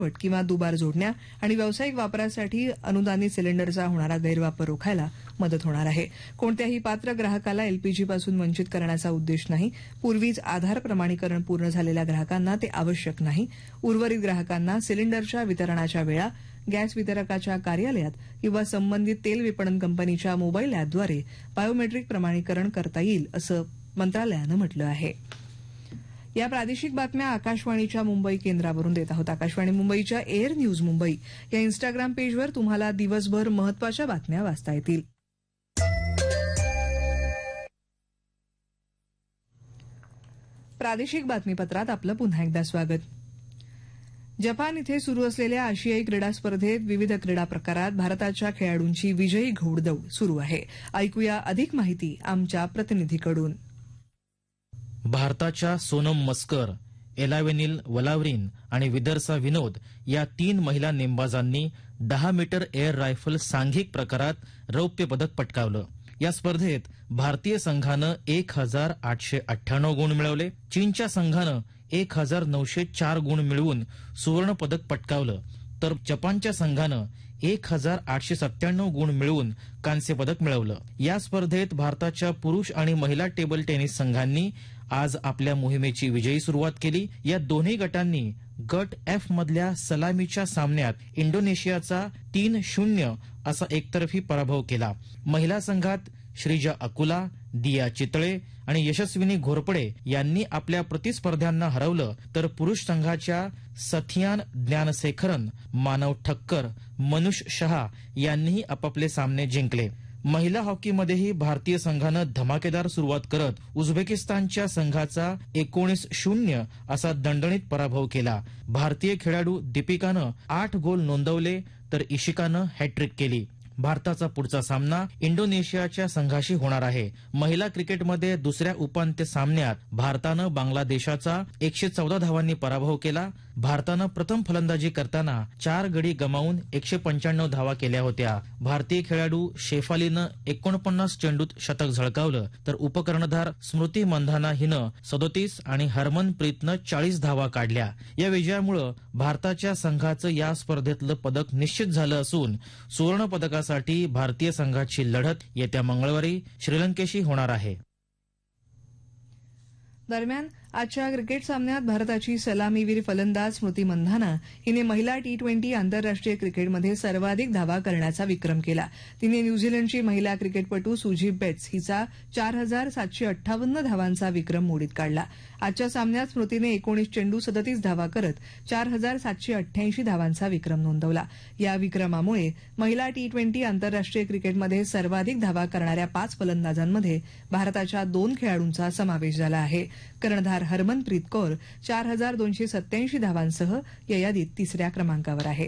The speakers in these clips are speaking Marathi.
किंवा दुबार जोडण्या आणि व्यावसायिक वापरासाठी अनुदानित सिलेंडरचा होणारा गैरवापर रोखायला मदत होणार आहे. कोणत्याही पात्र ग्राहकाला एलपीजीपासून वंचित करण्याचा उद्देश नाही. पूर्वीच आधार प्रमाणीकरण पूर्ण झालेल्या ग्राहकांना ते आवश्यक नाही. उर्वरित ग्राहकांना सिलेंडरच्या वितरणाच्या वेळा गॅस वितरकाच्या कार्यालयात किंवा संबंधित तेल विपणन कंपनीच्या मोबाईल अॅपद्वारे बायोमेट्रिक प्रमाणीकरण करता येईल असं मंत्रालयानं म्हटलं आहे. या प्रादेशिक बातम्या आकाशवाणीच्या मुंबई केंद्रावरून देत आहोत. आकाशवाणी मुंबईच्या एअर न्यूज मुंबई या इन्स्टाग्राम पेजवर तुम्हाला दिवसभर महत्वाच्या बातम्या वाचता येतील. प्रादेशिक बातमीपत्रात आपलं पुन्हा एकदा स्वागत. जपान इथे सुरू असलेल्या आशियाई क्रीडा स्पर्धेत विविध क्रीडा प्रकारात भारताच्या खेळाडूंची विजयी घोडदौड सुरू आहे. ऐकूया अधिक माहिती आमच्या प्रतिनिधीकडून. भारताच्या सोनम मस्कर, एलावेनिल वलावरीन आणि विदर्सा विनोद या 3 महिला नेमबाजांनी 10 मीटर एअर रायफल सांघिक प्रकारात रौप्य पदक पटकावलं. या स्पर्धेत भारतीय संघानं 1898 गुण मिळवले. चीनच्या संघानं 1904 गुण मिळवून सुवर्ण पदक पटकावलं, तर जपानच्या संघानं 1897 गुण मिळवून कांस्य पदक मिळवलं. या स्पर्धेत भारताच्या पुरुष आणि महिला टेबल टेनिस संघांनी आज आपल्या मोहिमेची विजयी सुरुवात केली. या दोन्ही गटांनी गट एफ मधल्या सलामीच्या सामन्यात इंडोनेशियाचा 3-0 असा एकतर्फी पराभव केला. महिला संघात श्रीजा अकुला, दिया चितळे आणि यशस्विनी घोरपडे यांनी आपल्या प्रतिस्पर्ध्यांना हरवलं, तर पुरुष संघाच्या सथियान ज्ञानशेखरन, मानव ठक्कर, मनुष शहा यांनीही आपापले सामने जिंकले. महिला हॉकीमध्येही भारतीय संघानं धमाकेदार सुरुवात करत उझबेकिस्तानच्या संघाचा 19-0 असा दणदणीत पराभव केला. भारतीय खेळाडू दीपिकानं 8 गोल नोंदवले, तर इशिकानं हॅट्रिक केली. भारताचा पुढचा सामना इंडोनेशियाच्या संघाशी होणार आहे. महिला क्रिकेटमध्ये दुसऱ्या उपांत्य सामन्यात भारतानं बांगलादेशाचा 114 धावांनी पराभव केला. भारतानं प्रथम फलंदाजी करताना 4 गडी गमावून 195 धावा केल्या होत्या. भारतीय खेळाडू शेफालीनं 49 चेंडूत शतक झळकावलं, तर उपकर्णधार स्मृती मंधाना हिनं 37 आणि हरमनप्रीतनं 40 धावा काढल्या. या विजयामुळे भारताच्या संघाचं या स्पर्धेतलं पदक निश्चित झालं असून सुवर्ण पदकासाठी भारतीय संघाची लढत येत्या मंगळवारी श्रीलंकेशी होणार आहे. दरम्यान आजच्या क्रिकेट सामन्यात भारताची सलामीवीर फलंदाज स्मृती मंधाना हिने महिला T20 आंतरराष्ट्रीय क्रिकेटमध्ये सर्वाधिक धावा करण्याचा विक्रम केला. तिने न्यूझीलंडची महिला क्रिकेटपटू सुजी बेट्स हिचा 4758 धावांचा विक्रम मोडीत काढला. आजच्या सामन्यात स्मृतीने 19 चेंडू 37 धावा करत 4788 धावांचा विक्रम नोंदवला. या विक्रमामुळे महिला T20 आंतरराष्ट्रीय क्रिकेटमध्ये सर्वाधिक धावा करणाऱ्या 5 फलंदाजांमध्ये भारताच्या 2 खेळाडूंचा समावेश झाला आहे. कर्णधार हरमनप्रीत कौर 4287 धावांसह या यादीत 3ऱ्या क्रमांकावर आहे.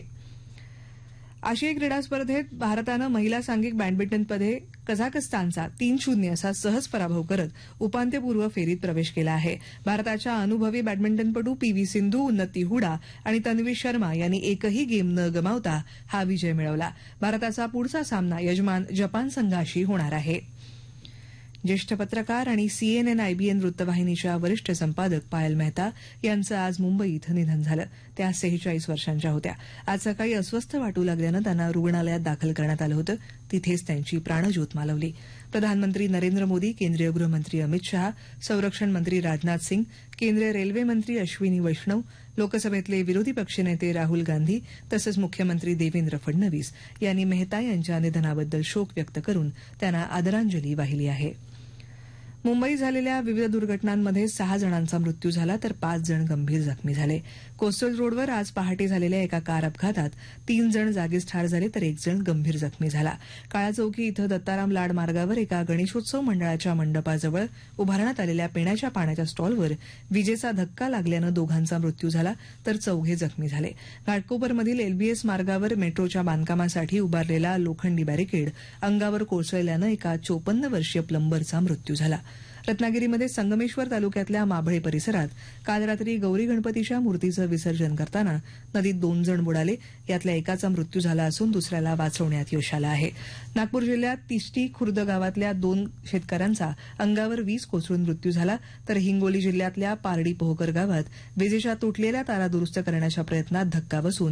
आशियाई क्रीडा स्पर्धेत भारतानं महिला सांघिक बॅडमिंटनमध्ये कझाकस्तानचा 3-0 असा सहज पराभव करत उपांत्यपूर्व फेरीत प्रवेश केला आहे. भारताच्या अनुभवी बॅडमिंटनपटू PV सिंधू, उन्नती हुडा आणि तन्वी शर्मा यांनी एकही गेम न गमावता हा विजय मिळवला. भारताचा पुढचा सामना यजमान जपान संघाशी होणार आहे. ज्येष्ठ पत्रकार आणि CNN IBN वृत्तवाहिनीच्या वरिष्ठ संपादक पायल मेहता यांचं आज मुंबई इथं निधन झालं. त्या 46 वर्षांच्या होत्या. आज सकाळी अस्वस्थ वाटू लागल्यानं त्यांना रुग्णालयात दाखल करण्यात आलं होतं. तिथेच त्यांची प्राणज्योत मालवली. प्रधानमंत्री नरेंद्र मोदी, केंद्रीय गृहमंत्री अमित शहा, संरक्षण मंत्री राजनाथ सिंग, केंद्रीय रेल्वे मंत्री अश्विनी वैष्णव, लोकसभेतले विरोधी पक्षनेते राहुल गांधी तसंच मुख्यमंत्री देवेंद्र फडणवीस यांनी मेहता यांच्या निधनाबद्दल शोक व्यक्त करून त्यांना आदरांजली वाहिली आहे. मुंबईत झालेल्या विविध दुर्घटनांमध्ये 6 जणांचा मृत्यू झाला, तर 5 जण गंभीर जखमी झाले. कोस्टल रोडवर आज पहाटे झालेल्या एका कार अपघातात 3 जण जागीच ठार झाले, तर 1 जण गंभीर जखमी झाला. काळाचौकी इथं दत्ताराम लाड मार्गावर एका गणेशोत्सव मंडळाच्या मंडपाजवळ उभारण्यात आलेल्या पिण्याच्या पाण्याच्या स्टॉलवर विजेचा धक्का लागल्यानं दोघांचा मृत्यू झाला, तर 4 जखमी झाले. घाटकोपरमधील LBS मार्गावर मेट्रोच्या बांधकामासाठी उभारलेला लोखंडी बॅरिकेड अंगावर कोसळल्यानं एका 54 वर्षीय प्लंबरचा मृत्यू झाला. रत्नागिरीमध्ये संगमेश्वर तालुक्यातल्या माभळे परिसरात काल रात्री गौरी गणपतीच्या मूर्तीचं विसर्जन करताना नदीत 2 जण बुडाले. यातल्या एकाचा मृत्यू झाला असून दुसऱ्याला वाचवण्यात यश आलं आहे. नागपूर जिल्ह्यात तिष्टी खुर्द गावातल्या 2 शेतकऱ्यांचा अंगावर वीज कोसळून मृत्यू झाला, तर हिंगोली जिल्ह्यातल्या पारडी पोहकर गावात विजेच्या तुटलेल्या तारा दुरुस्त करण्याच्या प्रयत्नात धक्का बसून